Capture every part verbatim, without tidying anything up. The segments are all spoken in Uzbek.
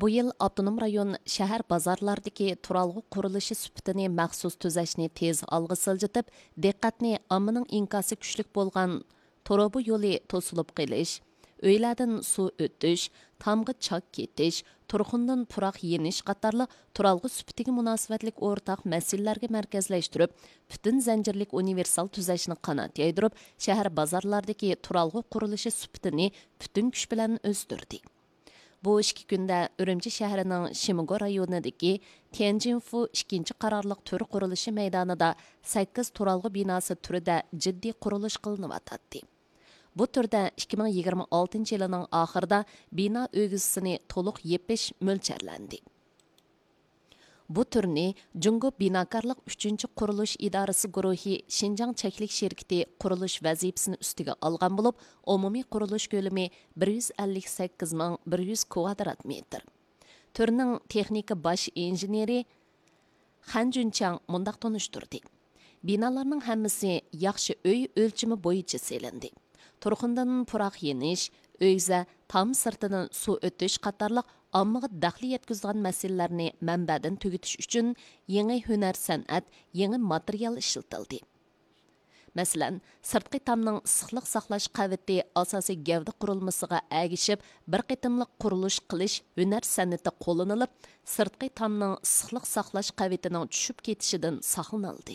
Bu yıl Abdunum rayon şəhər bazarlardakı turalğı quruluşı sübutini məxsus tüzəşni tez alğı siljitib, diqqətni ammanın inkası küçlük bolğan torubu yolu tosulub qelish, öylərdən su ötüş, tamğı çak ketiş, turxundan puraq yeniş qatarlı turalğı sübutiga münasibətlik ortaq məsələlərə mərkəzləşdirib, bütün zəncirlik universal tüzəşni qanat yaydırıb, şəhər bazarlardakı turalğı quruluşı sübutini bütün küç bilan özdürdü. Bu ikki kunda Ürümçi şəhərinin Şimigo rayonidagi Tianjinfu ikkinchi qarorliq turi qurilishi maydonida sakkiz turalgı binası turida jiddiy qurilish qilinayotdi. Bu turda ikki ming yigirma oltinchi yilining oxirida bino o'g'isini to'liq yepish mo'ljallanadi. Bu turni Jungo Binakarlıq uchinchi qurilish idorasi guruhi Şinjan cheklik şirkati qurilish vazifasini ustiga olgan bo'lib, umumiy qurilish ko'lami bir yuz ellik sakkiz ming bir yuz kvadrat metr. Turning texnika bosh injeneri Han Junchang mundaq tunishtirdi. Binolarning hammasi yaxshi uy o'lchami bo'yicha selindi. Turxundan puraq yenish, o'yza, tam sirtidan suv o'tish qatorliq ommaga daxli yetkazgan masalalarni manbadan tugutish uchun yangi hunar san'at, yangi material ishlatildi. Masalan, sirtqi tamning issiqlik saqlash qavvati asosiy gavda qurilmasiga agishib, bir qitimliq qurilish qilish hunar san'ati qo'llanilib, sirtqi tamning issiqlik saqlash qavvatining tushib ketishidan saqlanildi.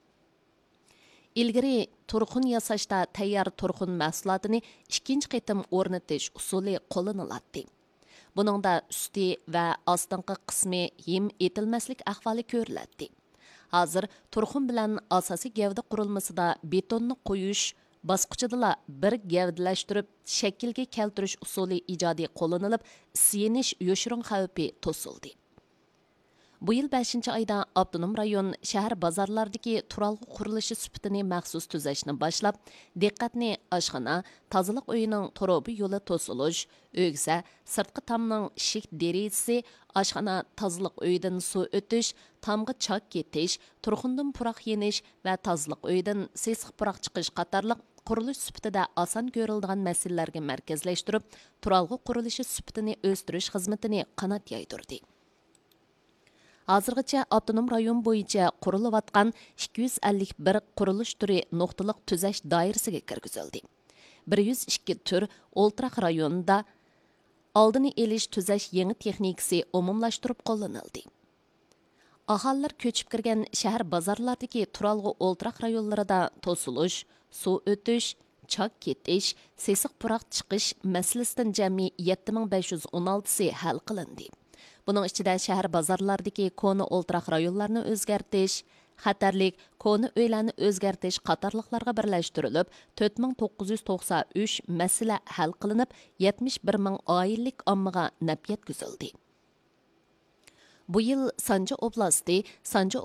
İlgari turxun yasashda tayyor turxun mahsulotini ikkinchi qitim o'rnatish usuli qo'llaniladi. Buningda usti va ostinqi qismi him etilmaslik ahvoli ko'riladi. Hozir turxun bilan asosiy gavda qurilmasida betonni qo'yish bosqichida bir gavdalashtirib shaklga keltirish usuli ijodiy qo'llanilib, siyinish yo'shirin xavfi to'sildi. Bu yil beshinchi oyda Abdunum rayon şəhər bazarlardakı turalgı qurilishi sübutini məxsus tüzəşni başlab, diqqətni oshxona, tozaliq uyining torubi yo'li to'silish, o'g'sa, sirtqi tamning ishik derazasi, oshxona tozaliq uyidan suv o'tish, tamg'i chak ketish, turxundan puraq yenish va tozaliq uyidan sesiq puraq chiqish qatorliq qurilish sübutida oson ko'riladigan masalalarga markazlashtirib, turalgı qurilishi sübutini o'stirish xizmatini qanot yaydirdi. Hozirgacha Abdunum rayon bo'yicha qurilayotgan ikki yuz ellik bir qurilish turi nuqtaliq tüzəş doirasiga kirgizildi. bir yuz ikki tur Oltiraq rayonida oldini elish tüzəş yangi texnikasi umumlashtirib qo'llanildi. Aholilar ko'chib kirgan shahar bozorlardagi turalg'i Oltiraq rayonlarida to'silish, suv o'tish, chak ketish, sesiq puraq chiqish masalasidan jami yetti ming besh yuz o'n olti si hal qilindi. Bunun içinde şəhər bazarlardakı konu Oltiraq rayonlarını o'zgartish, xatarlik konu uylarni o'zgartish qatorliqlarga birlashtirilib, to'rt ming to'qqiz yuz to'qson uch masala hal qilinib, yetmish bir ming oillik ommaga naf yetkazildi. Bu yil Sanji oblasti, Sanji